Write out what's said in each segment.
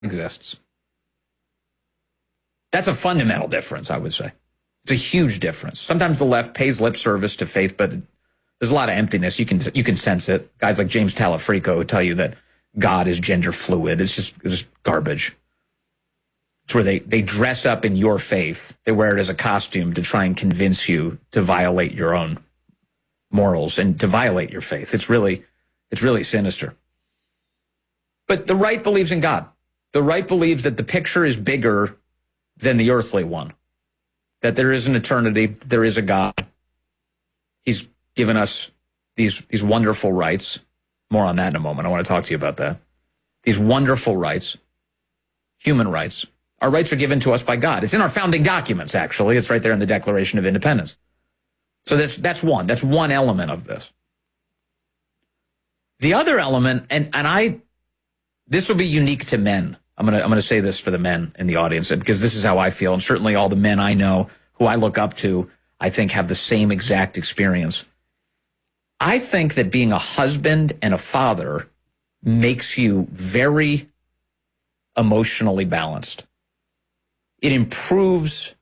exists. That's a fundamental difference, I would say. It's a huge difference. Sometimes the left pays lip service to faith, but there's a lot of emptiness. You can sense it. Guys like James Talafrico who tell you that God is gender fluid. It's just garbage. It's where they dress up in your faith. They wear it as a costume to try and convince you to violate your own morals and to violate your faith. It's really sinister. But the right believes in God. The right believes that the picture is bigger than the earthly one, that there is an eternity, there is a God. He's given us these wonderful rights. More on that in a moment. I want to talk to you about that. These wonderful rights, human rights. Our rights are given to us by God. It's in our founding documents, actually. It's right there in the Declaration of Independence. So that's one. That's one element of this. The other element, and this will be unique to men. I'm gonna say this for the men in the audience because this is how I feel, and certainly all the men I know who I look up to, I think have the same exact experience. I think that being a husband and a father makes you very emotionally balanced. It improves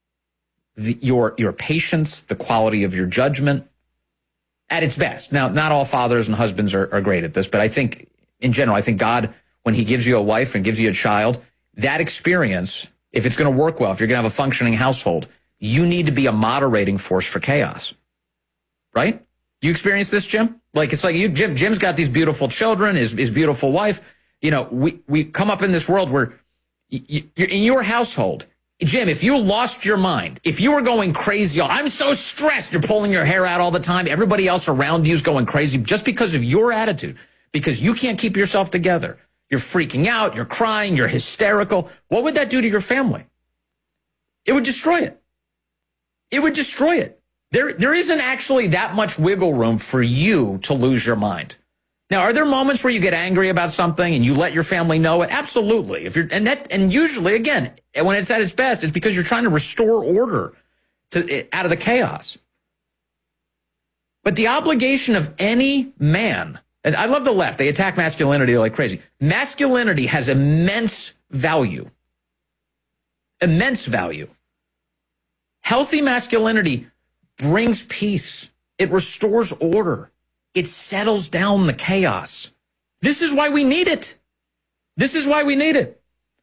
your patience, the quality of your judgment at its best. Now, not all fathers and husbands are great at this, but I think in general, I think God, when he gives you a wife and gives you a child, that experience, if it's going to work well, if you're going to have a functioning household, you need to be a moderating force for chaos, right? You experience this, Jim? Like, it's like Jim's got these beautiful children, his beautiful wife. You know, we come up in this world where you're in your household. Jim, if you lost your mind, if you were going crazy, I'm so stressed, you're pulling your hair out all the time, everybody else around you is going crazy just because of your attitude, because you can't keep yourself together. You're freaking out, you're crying, you're hysterical. What would that do to your family? It would destroy it. It would destroy it. There isn't actually that much wiggle room for you to lose your mind. Now, are there moments where you get angry about something and you let your family know it? Absolutely. And usually, again, when it's at its best, it's because you're trying to restore order out of the chaos. But the obligation of any man, and I love the left, they attack masculinity like crazy. Masculinity has immense value. Immense value. Healthy masculinity brings peace. It restores order. It settles down the chaos. This is why we need it. This is why we need it.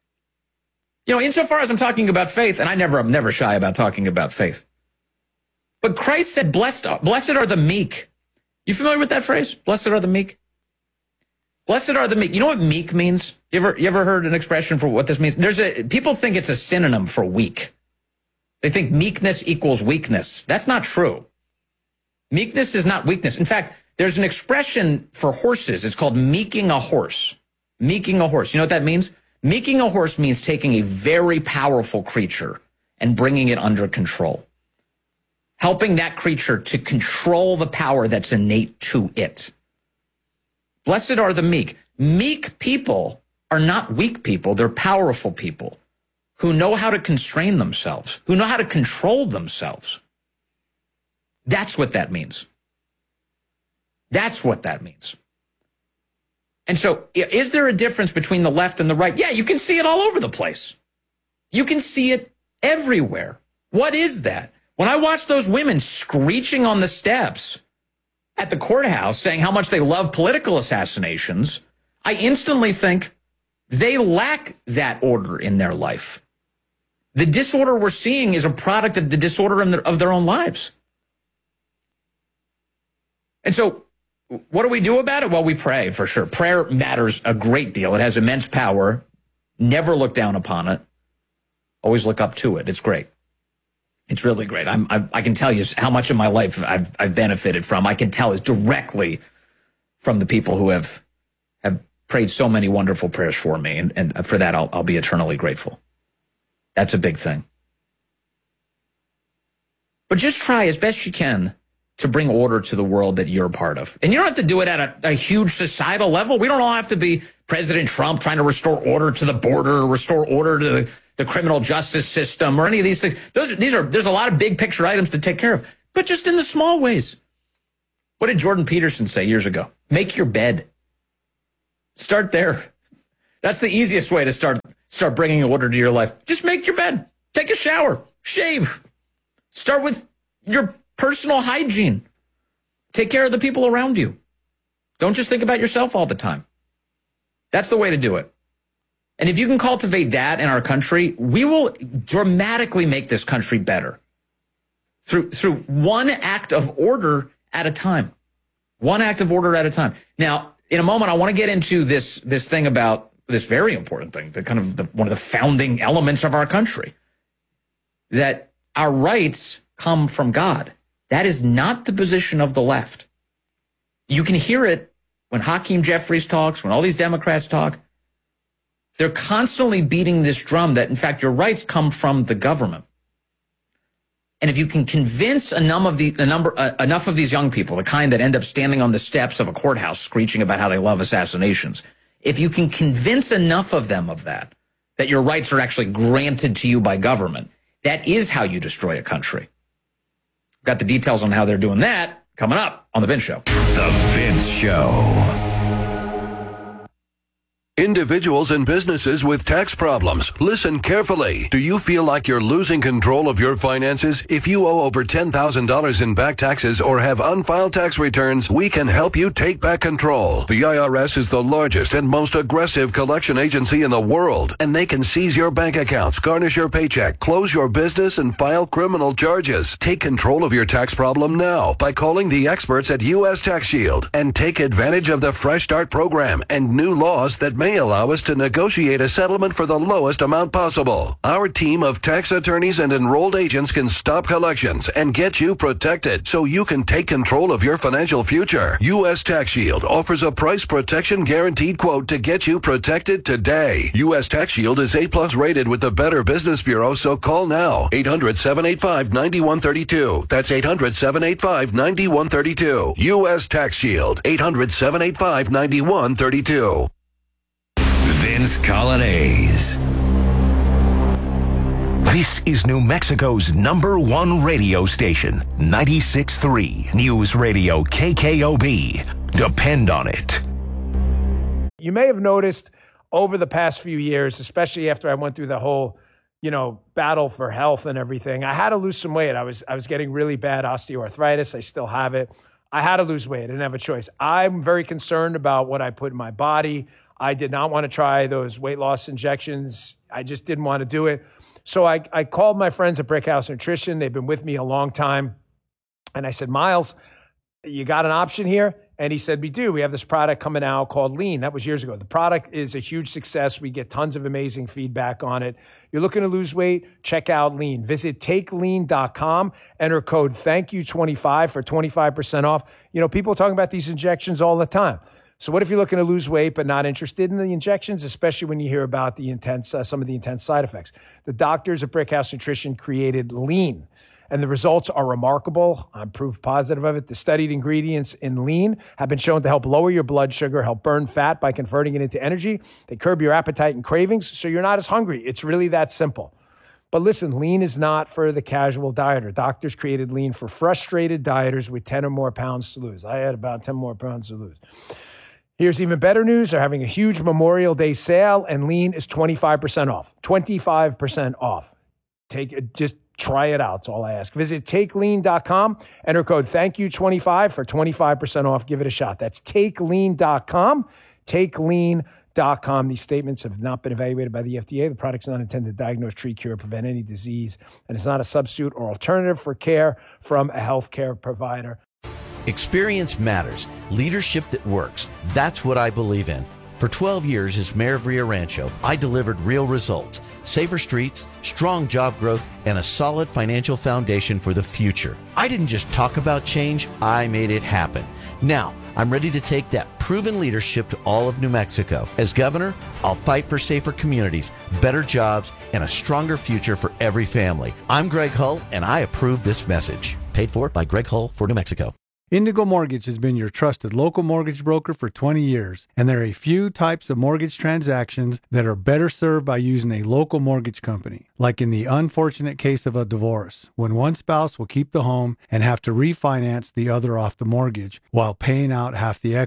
You know, insofar as I'm talking about faith, and I'm never shy about talking about faith. But Christ said, blessed are the meek. You familiar with that phrase? Blessed are the meek. Blessed are the meek. You know what meek means? You ever heard an expression for what this means? People think it's a synonym for weak. They think meekness equals weakness. That's not true. Meekness is not weakness. In fact, there's an expression for horses. It's called meeking a horse. Meeking a horse. You know what that means? Meeking a horse means taking a very powerful creature and bringing it under control. Helping that creature to control the power that's innate to it. Blessed are the meek. Meek people are not weak people. They're powerful people who know how to constrain themselves, who know how to control themselves. That's what that means. That's what that means. And so, is there a difference between the left and the right? Yeah, you can see it all over the place. You can see it everywhere. What is that? When I watch those women screeching on the steps at the courthouse saying how much they love political assassinations, I instantly think they lack that order in their life. The disorder we're seeing is a product of the disorder of their own lives. And so, what do we do about it? Well, we pray, for sure. Prayer matters a great deal. It has immense power. Never look down upon it. Always look up to it. It's great. It's really great. I can tell you how much of my life I've benefited from. I can tell it's directly from the people who have prayed so many wonderful prayers for me. And for that, I'll be eternally grateful. That's a big thing. But just try as best you can to bring order to the world that you're a part of. And you don't have to do it at a huge societal level. We don't all have to be President Trump trying to restore order to the border, restore order to the criminal justice system, or any of these things. There's a lot of big picture items to take care of, but just in the small ways. What did Jordan Peterson say years ago? Make your bed. Start there. That's the easiest way to start bringing order to your life. Just make your bed, take a shower, shave. Start with your personal hygiene. Take care of the people around you. Don't just think about yourself all the time. That's the way to do it. And if you can cultivate that in our country, we will dramatically make this country better through one act of order at a time. One act of order at a time. Now, in a moment, I want to get into this thing about this very important thing, one of the founding elements of our country, that our rights come from God. That is not the position of the left. You can hear it when Hakeem Jeffries talks, when all these Democrats talk. They're constantly beating this drum that, in fact, your rights come from the government. And if you can convince enough of these young people, the kind that end up standing on the steps of a courthouse screeching about how they love assassinations, if you can convince enough of them of that your rights are actually granted to you by government, that is how you destroy a country. Got the details on how they're doing that coming up on The Vince Show. The Vince Show. Individuals and businesses with tax problems, listen carefully. Do you feel like you're losing control of your finances? If you owe over $10,000 in back taxes or have unfiled tax returns, we can help you take back control. The IRS is the largest and most aggressive collection agency in the world, and they can seize your bank accounts, garnish your paycheck, close your business, and file criminal charges. Take control of your tax problem now by calling the experts at U.S. Tax Shield and take advantage of the Fresh Start program and new laws that may allow us to negotiate a settlement for the lowest amount possible. Our team of tax attorneys and enrolled agents can stop collections and get you protected so you can take control of your financial future. U.S. Tax Shield offers a price protection guaranteed quote to get you protected today. U.S. Tax Shield is A+ rated with the Better Business Bureau, so call now. 800-785-9132. That's 800-785-9132. U.S. Tax Shield. 800-785-9132. Vince Colonnese. This is New Mexico's #1 radio station, 96.3 News Radio KKOB. Depend on it. You may have noticed over the past few years, especially after I went through the whole, battle for health and everything, I had to lose some weight. I was getting really bad osteoarthritis. I still have it. I had to lose weight. I didn't have a choice. I'm very concerned about what I put in my body. I did not want to try those weight loss injections. I just didn't want to do it. So I called my friends at Brickhouse Nutrition. They've been with me a long time. And I said, Miles, you got an option here? And he said, we do. We have this product coming out called Lean. That was years ago. The product is a huge success. We get tons of amazing feedback on it. You're looking to lose weight? Check out Lean. Visit takelean.com. Enter code THANKYOU25 for 25% off. People are talking about these injections all the time. So what if you're looking to lose weight but not interested in the injections, especially when you hear about the some of the intense side effects? The doctors at Brickhouse Nutrition created Lean, and the results are remarkable. I'm proof positive of it. The studied ingredients in Lean have been shown to help lower your blood sugar, help burn fat by converting it into energy. They curb your appetite and cravings, so you're not as hungry. It's really that simple. But listen, Lean is not for the casual dieter. Doctors created Lean for frustrated dieters with 10 or more pounds to lose. I had about 10 more pounds to lose. Here's even better news. They're having a huge Memorial Day sale, and Lean is 25% off. 25% off. Just try it out. That's all I ask. Visit takelean.com. Enter code THANKYOU25 for 25% off. Give it a shot. That's takelean.com. Takelean.com. These statements have not been evaluated by the FDA. The product's not intended to diagnose, treat, cure, or prevent any disease, and it's not a substitute or alternative for care from a healthcare provider. Experience matters. Leadership that works. That's what I believe in. For 12 years as mayor of Rio Rancho, I delivered real results. Safer streets, strong job growth, and a solid financial foundation for the future. I didn't just talk about change, I made it happen. Now, I'm ready to take that proven leadership to all of New Mexico. As governor, I'll fight for safer communities, better jobs, and a stronger future for every family. I'm Greg Hull, and I approve this message. Paid for by Greg Hull for New Mexico. Indigo Mortgage has been your trusted local mortgage broker for 20 years, and there are a few types of mortgage transactions that are better served by using a local mortgage company, like in the unfortunate case of a divorce, when one spouse will keep the home and have to refinance the other off the mortgage while paying out half the equity.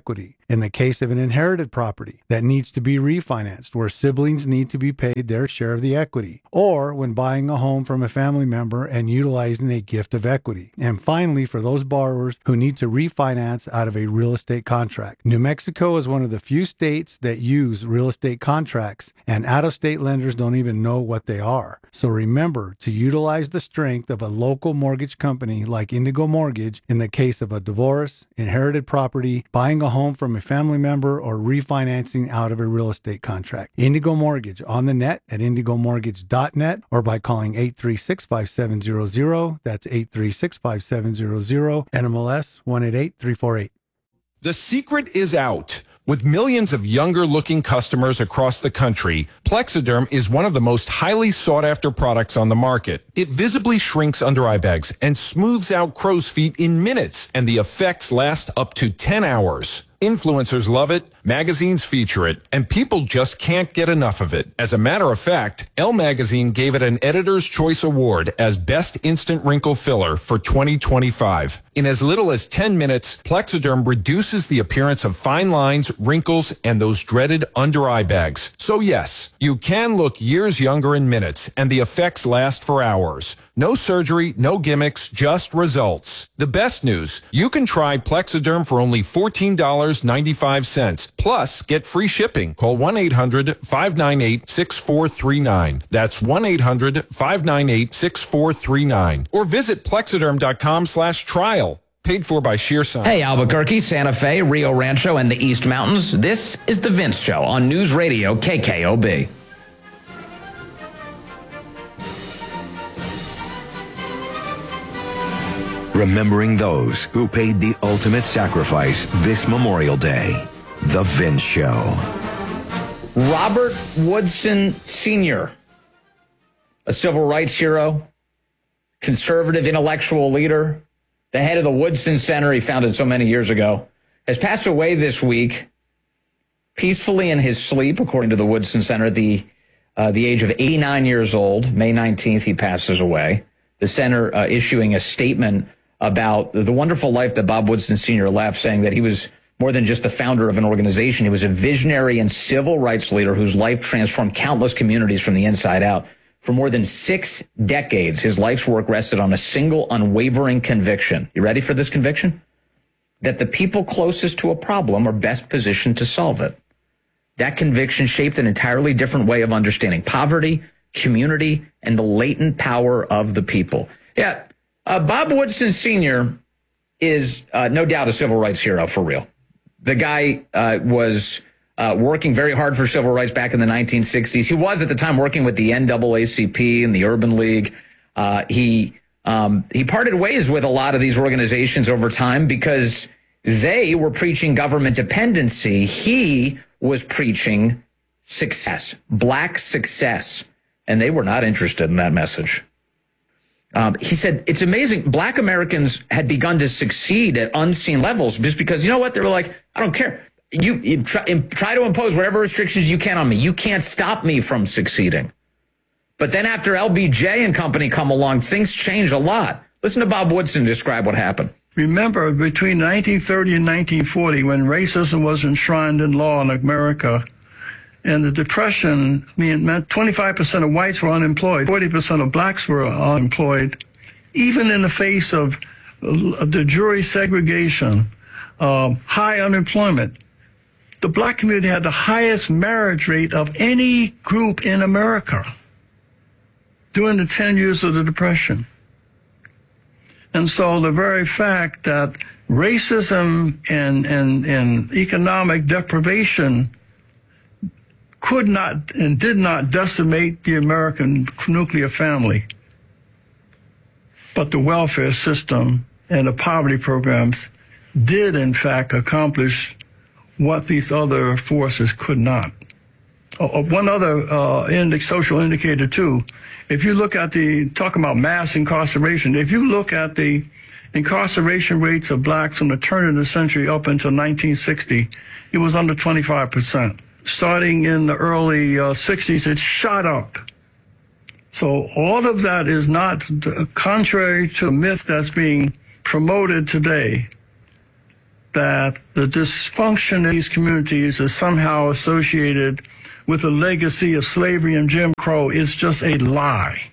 in the case of an inherited property that needs to be refinanced where siblings need to be paid their share of the equity, or when buying a home from a family member and utilizing a gift of equity. And finally, for those borrowers who need to refinance out of a real estate contract. New Mexico is one of the few states that use real estate contracts, and out-of-state lenders don't even know what they are. So remember to utilize the strength of a local mortgage company like Indigo Mortgage in the case of a divorce, inherited property, buying a home from a family member, or refinancing out of a real estate contract. Indigo Mortgage on the net at indigomortgage.net or by calling 836-5700. That's 836-5700, NMLS 188348. The secret is out. With millions of younger-looking customers across the country, Plexiderm is one of the most highly sought-after products on the market. It visibly shrinks under-eye bags and smooths out crow's feet in minutes, and the effects last up to 10 hours. Influencers love it, magazines feature it, and people just can't get enough of it. As a matter of fact, Elle Magazine gave it an Editor's Choice Award as Best Instant Wrinkle Filler for 2025. In as little as 10 minutes, Plexiderm reduces the appearance of fine lines, wrinkles, and those dreaded under-eye bags. So yes, you can look years younger in minutes, and the effects last for hours. No surgery, no gimmicks, just results. The best news, you can try Plexiderm for only $14.95. Plus, get free shipping. Call 1-800-598-6439. That's 1-800-598-6439. Or visit Plexiderm.com/trial. Paid for by Shearsign. Hey, Albuquerque, Santa Fe, Rio Rancho, and the East Mountains. This is The Vince Show on News Radio KKOB. Remembering those who paid the ultimate sacrifice this Memorial Day. The Vince Show. Robert Woodson Sr., a civil rights hero, conservative intellectual leader, the head of the Woodson Center he founded so many years ago, has passed away this week peacefully in his sleep, according to the Woodson Center, at the age of 89 years old. May 19th, he passes away. The center issuing a statement about the wonderful life that Bob Woodson Sr. left, saying that he was more than just the founder of an organization. He was a visionary and civil rights leader whose life transformed countless communities from the inside out. For more than 6 decades, his life's work rested on a single unwavering conviction. You ready for this conviction? That the people closest to a problem are best positioned to solve it. That conviction shaped an entirely different way of understanding poverty, community, and the latent power of the people. Yeah, Bob Woodson Sr. is no doubt a civil rights hero for real. The guy was working very hard for civil rights back in the 1960s. He was at the time working with the NAACP and the Urban League. He parted ways with a lot of these organizations over time because they were preaching government dependency. He was preaching success, black success, and they were not interested in that message. He said, it's amazing. Black Americans had begun to succeed at unseen levels just because, you know what? They were like, I don't care. You try to impose whatever restrictions you can on me. You can't stop me from succeeding. But then after LBJ and company come along, things change a lot. Listen to Bob Woodson describe what happened. Remember, between 1930 and 1940, when racism was enshrined in law in America, and the Depression meant 25% of whites were unemployed, 40% of blacks were unemployed, even in the face of the jury segregation, high unemployment. The black community had the highest marriage rate of any group in America during the 10 years of the Depression. And so the very fact that racism and economic deprivation could not and did not decimate the American nuclear family, but the welfare system and the poverty programs did, in fact, accomplish what these other forces could not. One other social indicator, too, if you look at talk about mass incarceration, if you look at the incarceration rates of blacks from the turn of the century up until 1960, it was under 25%. Starting in the early 60s, it shot up. So all of that is not contrary to a myth that's being promoted today. that the dysfunction in these communities is somehow associated with the legacy of slavery and Jim Crow is just a lie.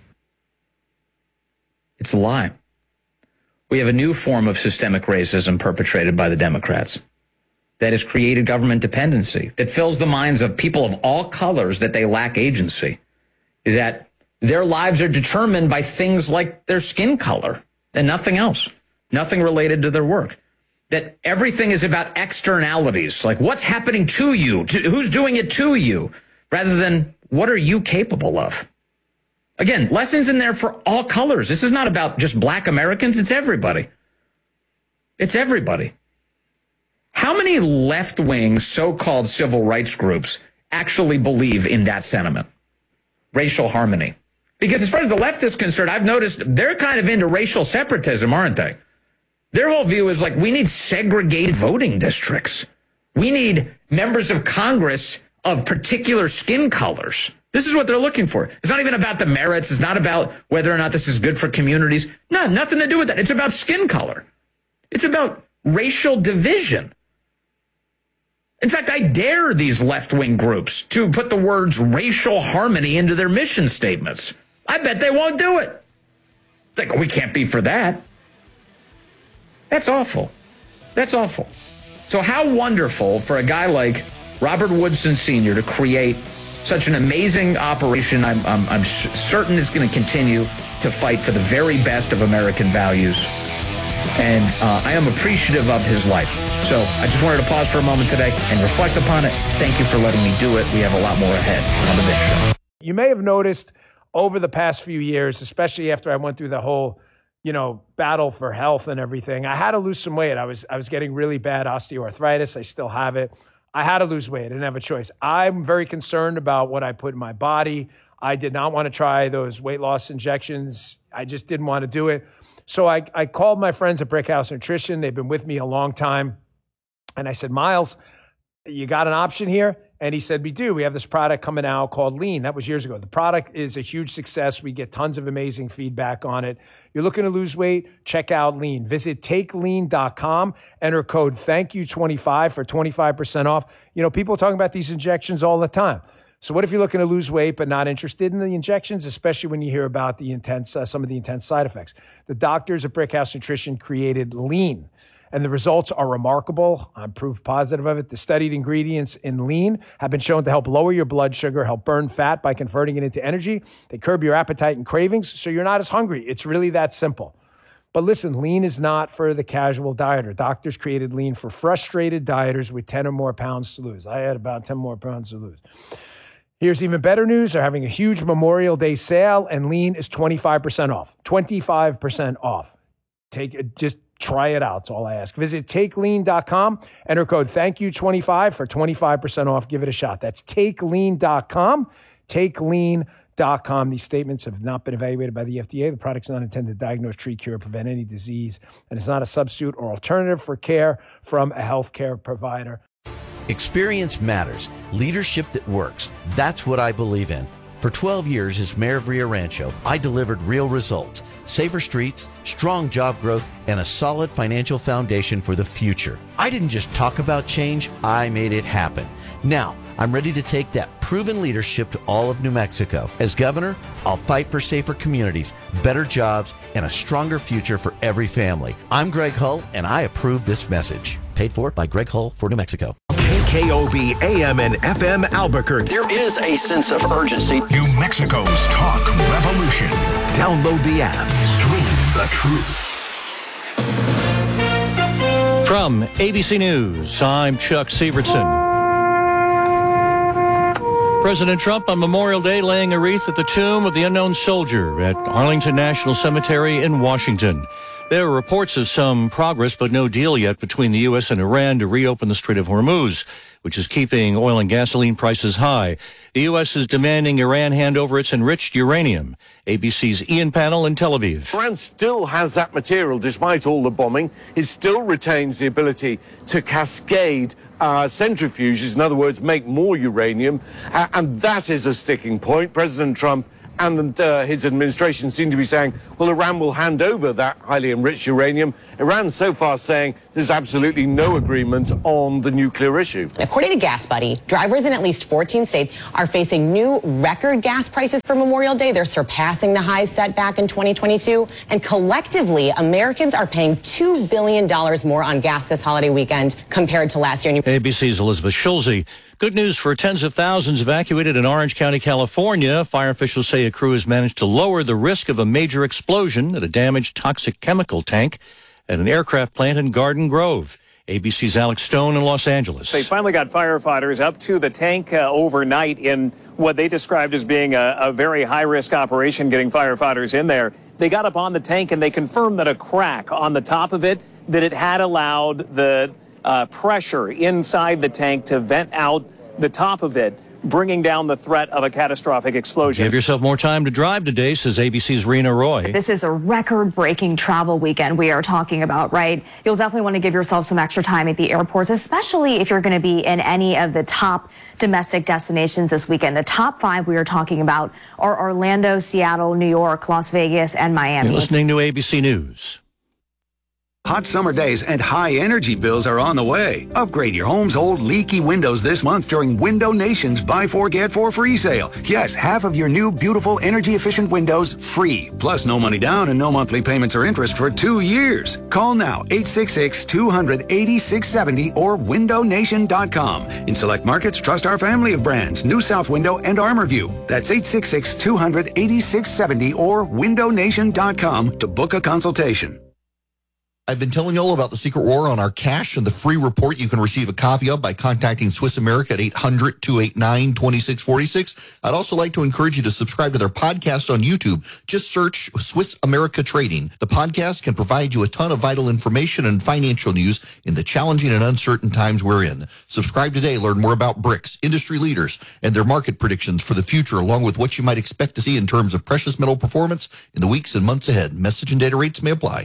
It's a lie. We have a new form of systemic racism perpetrated by the Democrats that has created government dependency, that fills the minds of people of all colors that they lack agency, that their lives are determined by things like their skin color and nothing else, nothing related to their work. That everything is about externalities, like what's happening to you, who's doing it to you, rather than what are you capable of? Again, lessons in there for all colors. This is not about just black Americans. It's everybody. It's everybody. How many left-wing so-called civil rights groups actually believe in that sentiment? Racial harmony. Because as far as the left is concerned, I've noticed they're kind of into racial separatism, aren't they? Their whole view is like, we need segregated voting districts. We need members of Congress of particular skin colors. This is what they're looking for. It's not even about the merits. It's not about whether or not this is good for communities. No, nothing to do with that. It's about skin color. It's about racial division. In fact, I dare these left-wing groups to put the words racial harmony into their mission statements. I bet they won't do it. Like, we can't be for that. That's awful. That's awful. So how wonderful for a guy like Robert Woodson Sr. to create such an amazing operation. I'm certain it's going to continue to fight for the very best of American values. And I am appreciative of his life. So I just wanted to pause for a moment today and reflect upon it. Thank you for letting me do it. We have a lot more ahead on the Big Show. You may have noticed over the past few years, especially after I went through the whole battle for health and everything, I had to lose some weight. I was getting really bad osteoarthritis. I still have it. I had to lose weight. I didn't have a choice. I'm very concerned about what I put in my body. I did not want to try those weight loss injections. I just didn't want to do it. So I called my friends at Brickhouse Nutrition. They've been with me a long time. And I said, Miles, you got an option here? And he said, we do. We have this product coming out called Lean. That was years ago. The product is a huge success. We get tons of amazing feedback on it. You're looking to lose weight? Check out Lean. Visit takelean.com. Enter code THANKYOU25 for 25% off. People are talking about these injections all the time. So what if you're looking to lose weight but not interested in the injections, especially when you hear about the some of the intense side effects? The doctors at Brickhouse Nutrition created Lean. And the results are remarkable. I'm proof positive of it. The studied ingredients in Lean have been shown to help lower your blood sugar, help burn fat by converting it into energy. They curb your appetite and cravings, so you're not as hungry. It's really that simple. But listen, Lean is not for the casual dieter. Doctors created Lean for frustrated dieters with 10 or more pounds to lose. I had about 10 more pounds to lose. Here's even better news. They're having a huge Memorial Day sale, and Lean is 25% off. 25% off. Just try it out. That's all I ask. Visit takelean.com. Enter code THANKYOU25 for 25% off. Give it a shot. That's takelean.com. Takelean.com. These statements have not been evaluated by the FDA. The product's not intended to diagnose, treat, cure, prevent any disease, and it's not a substitute or alternative for care from a healthcare provider. Experience matters. Leadership that works. That's what I believe in. For 12 years as mayor of Rio Rancho, I delivered real results, safer streets, strong job growth, and a solid financial foundation for the future. I didn't just talk about change, I made it happen. Now, I'm ready to take that proven leadership to all of New Mexico. As governor, I'll fight for safer communities, better jobs, and a stronger future for every family. I'm Greg Hull, and I approve this message. Paid for by Greg Hull for New Mexico. KKOB AM and FM Albuquerque. There is a sense of urgency. New Mexico's talk revolution. Download the app. Stream the truth. From ABC News, I'm Chuck Sievertson. President Trump on Memorial Day laying a wreath at the tomb of the unknown soldier at Arlington National Cemetery in Washington. There are reports of some progress, but no deal yet between the U.S. and Iran to reopen the Strait of Hormuz, which is keeping oil and gasoline prices high. The U.S. is demanding Iran hand over its enriched uranium. ABC's Ian Pannell in Tel Aviv. Iran still has that material despite all the bombing. It still retains the ability to cascade centrifuges, in other words, make more uranium. And that is a sticking point. President Trump and his administration seem to be saying, well, Iran will hand over that highly enriched uranium. Iran so far saying there's absolutely no agreement on the nuclear issue. According to GasBuddy, drivers in at least 14 states are facing new record gas prices for Memorial Day. They're surpassing the highs set back in 2022. And collectively, Americans are paying $2 billion more on gas this holiday weekend compared to last year. ABC's Elizabeth Schulze. Good news for tens of thousands evacuated in Orange County, California. Fire officials say a crew has managed to lower the risk of a major explosion at a damaged toxic chemical tank at an aircraft plant in Garden Grove. ABC's Alex Stone in Los Angeles. They finally got firefighters up to the tank overnight in what they described as being a very high-risk operation, getting firefighters in there. They got up on the tank and they confirmed that a crack on the top of it, that it had allowed the pressure inside the tank to vent out the top of it, bringing down the threat of a catastrophic explosion. Give yourself more time to drive today, says ABC's Rena Roy. This is a record-breaking travel weekend we are talking about, right? You'll definitely want to give yourself some extra time at the airports, especially if you're going to be in any of the top domestic destinations this weekend. The top 5 we are talking about are Orlando, Seattle, New York, Las Vegas, and Miami. You're listening to ABC News. Hot summer days and high energy bills are on the way. Upgrade your home's old leaky windows this month during Window Nation's Buy 4 Get 4 free sale. Yes, half of your new beautiful energy efficient windows free. Plus no money down and no monthly payments or interest for 2 years. Call now 866-200-8670 or windownation.com. In select markets, trust our family of brands, New South Window and ArmorView. That's 866-200-8670 or windownation.com to book a consultation. I've been telling you all about the secret war on our cash and the free report you can receive a copy of by contacting Swiss America at 800-289-2646. I'd also like to encourage you to subscribe to their podcast on YouTube. Just search Swiss America Trading. The podcast can provide you a ton of vital information and financial news in the challenging and uncertain times we're in. Subscribe today. Learn more about BRICS, industry leaders, and their market predictions for the future, along with what you might expect to see in terms of precious metal performance in the weeks and months ahead. Message and data rates may apply.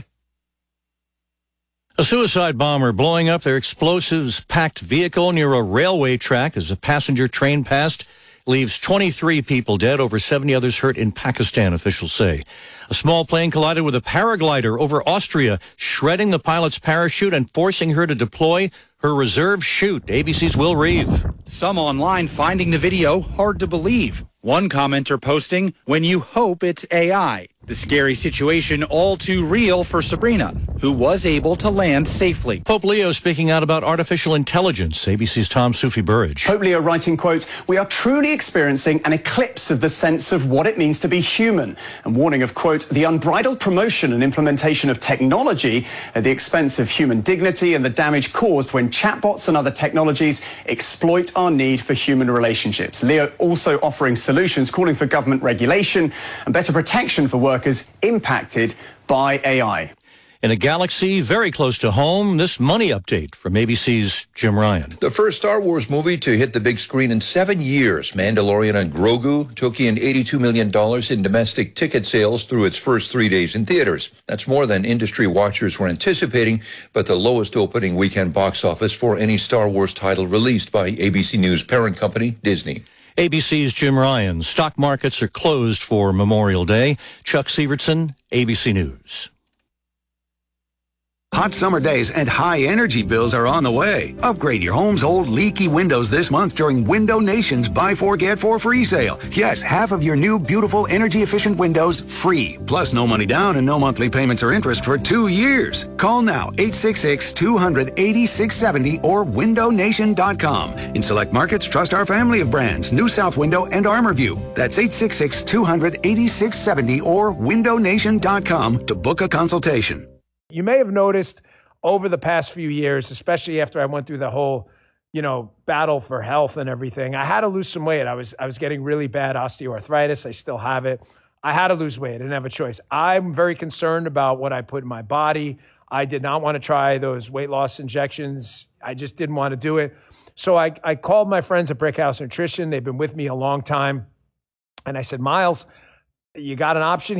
A suicide bomber blowing up their explosives-packed vehicle near a railway track as a passenger train passed leaves 23 people dead, over 70 others hurt in Pakistan, officials say. A small plane collided with a paraglider over Austria, shredding the pilot's parachute and forcing her to deploy her reserve chute. ABC's Will Reeve. Some online finding the video hard to believe. One commenter posting, "When you hope it's AI." The scary situation all too real for Sabrina, who was able to land safely. Pope Leo speaking out about artificial intelligence. ABC's Tom Sufi Burridge. Pope Leo writing, quote, "We are truly experiencing an eclipse of the sense of what it means to be human," and warning of, quote, "the unbridled promotion and implementation of technology at the expense of human dignity and the damage caused when chatbots and other technologies exploit our need for human relationships." Leo also offering solutions, calling for government regulation and better protection for workers impacted by AI. In a galaxy very close to home, this money update from ABC's Jim Ryan. The first Star Wars movie to hit the big screen in 7 years, Mandalorian and Grogu, took in $82 million in domestic ticket sales through its first 3 days in theaters. That's more than industry watchers were anticipating, but the lowest opening weekend box office for any Star Wars title released by ABC News parent company, Disney. ABC's Jim Ryan. Stock markets are closed for Memorial Day. Chuck Sievertson, ABC News. Hot summer days and high energy bills are on the way. Upgrade your home's old leaky windows this month during Window Nation's Buy 4 Get 4 free sale. Yes, half of your new beautiful energy efficient windows free. Plus no money down and no monthly payments or interest for 2 years. Call now 866-200-8670 or windownation.com. In select markets, trust our family of brands, New South Window and ArmorView. That's 866-200-8670 or windownation.com to book a consultation. You may have noticed over the past few years, especially after I went through the whole, battle for health and everything, I had to lose some weight. I was getting really bad osteoarthritis. I still have it. I had to lose weight. I didn't have a choice. I'm very concerned about what I put in my body. I did not want to try those weight loss injections. I just didn't want to do it. So I called my friends at Brickhouse Nutrition. They've been with me a long time. And I said, Miles, you got an option here?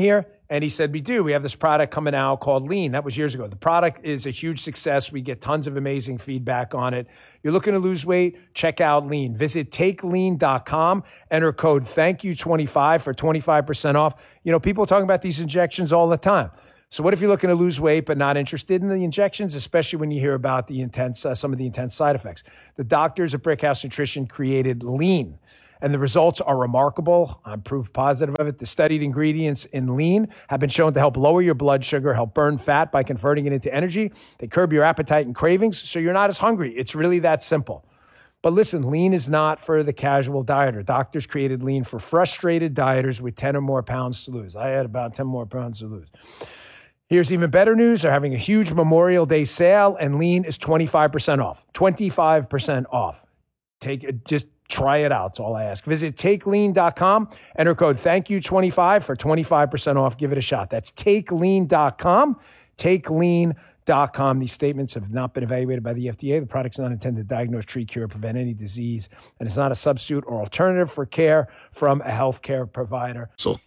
And he said, we do. We have this product coming out called Lean. That was years ago. The product is a huge success. We get tons of amazing feedback on it. You're looking to lose weight? Check out Lean. Visit takelean.com. Enter code THANKYOU25 for 25% off. You know, people are talking about these injections all the time. So what if you're looking to lose weight but not interested in the injections, especially when you hear about the intense, some of the intense side effects? The doctors at Brickhouse Nutrition created Lean. And the results are remarkable. I'm proof positive of it. The studied ingredients in Lean have been shown to help lower your blood sugar, help burn fat by converting it into energy. They curb your appetite and cravings, so you're not as hungry. It's really that simple. But listen, Lean is not for the casual dieter. Doctors created Lean for frustrated dieters with 10 or more pounds to lose. I had about 10 more pounds to lose. Here's even better news. They're having a huge Memorial Day sale, and Lean is 25% off. 25% off. Just try it out. That's all I ask. Visit takelean.com. Enter code THANKYOU25 for 25% off. Give it a shot. That's takelean.com. Takelean.com. These statements have not been evaluated by the FDA. The product's not intended to diagnose, treat, cure, prevent any disease, and it's not a substitute or alternative for care from a healthcare provider. So